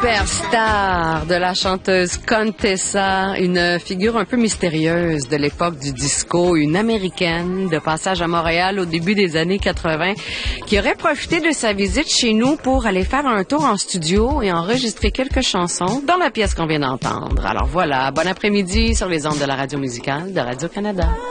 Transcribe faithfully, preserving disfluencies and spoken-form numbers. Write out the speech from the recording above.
Superstar de la chanteuse Contessa, une figure un peu mystérieuse de l'époque du disco, une américaine de passage à Montréal au début des années quatre-vingt, qui aurait profité de sa visite chez nous pour aller faire un tour en studio et enregistrer quelques chansons dans la pièce qu'on vient d'entendre. Alors voilà, bon après-midi sur les ondes de la radio musicale de Radio-Canada.